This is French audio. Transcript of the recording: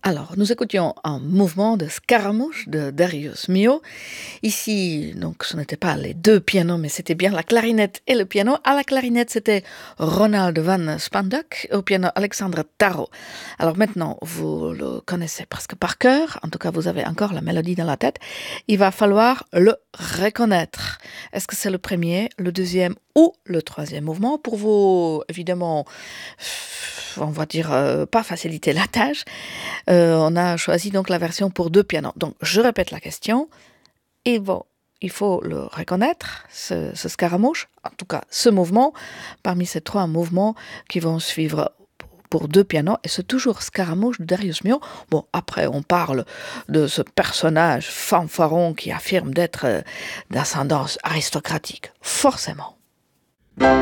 Alors, nous écoutions un mouvement de Scaramouche de Darius Milhaud. Ici, donc, ce n'était pas les deux pianos, mais c'était bien la clarinette et le piano. À la clarinette, c'était Ronald van Spanduck, au piano Alexandre Tarot. Alors maintenant, vous le connaissez presque par cœur, en tout cas, vous avez encore la mélodie dans la tête. Il va falloir le reconnaître. Est-ce que c'est le premier, le deuxième ou le troisième mouvement? Pour vous, évidemment, on va dire, pas faciliter la tâche, on a choisi donc la version pour deux pianos. Donc, je répète la question. Il faut le reconnaître, ce Scaramouche, en tout cas ce mouvement, parmi ces trois mouvements qui vont suivre pour deux pianos, et c'est toujours Scaramouche de Darius Milhaud. Bon, après, on parle de ce personnage fanfaron qui affirme d'être d'ascendance aristocratique, forcément.